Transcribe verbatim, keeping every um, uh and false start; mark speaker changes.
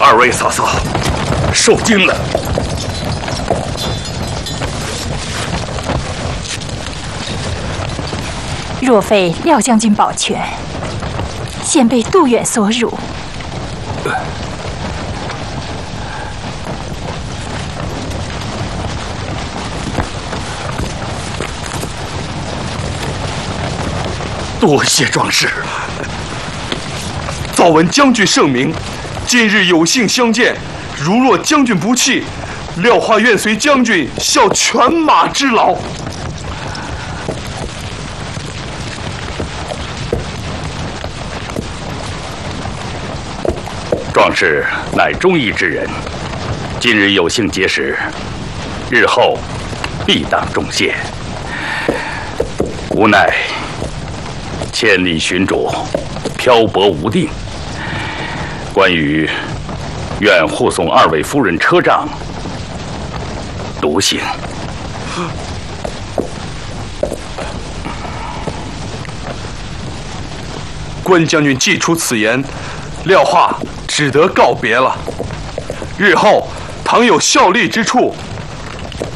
Speaker 1: 二位嫂嫂受惊了。
Speaker 2: 若非廖将军保全，现被杜远所辱。
Speaker 1: 多谢壮士。早闻将军盛名，今日有幸相见，如若将军不弃，廖化愿随将军效犬马之劳。壮士乃忠义之人，今日有幸结识，日后必当重谢。无奈千里寻主，漂泊无定。关于愿护送二位夫人车仗，独行。关将军既出此言，廖化只得告别了。日后倘有效力之处，